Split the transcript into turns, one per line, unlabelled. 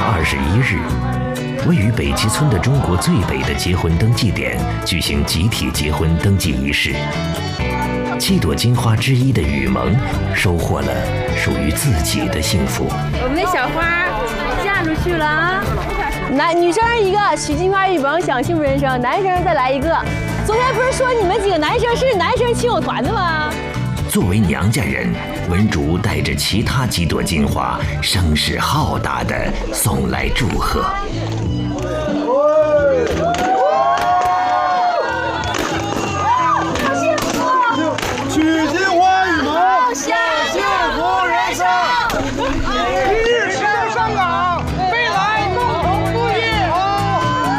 21日，位于北齐村的中国最北的结婚登记点举行集体结婚登记仪式。7朵金花之一的雨萌收获了属于自己的幸福。
我们的小花嫁出去了啊！
女生一个，许金花、雨萌享幸福人生；男生再来一个。昨天不是说你们几个男生是男生亲友团的吗？
作为娘家人，文竹带着其他几朵金花，声势浩大地送来祝贺。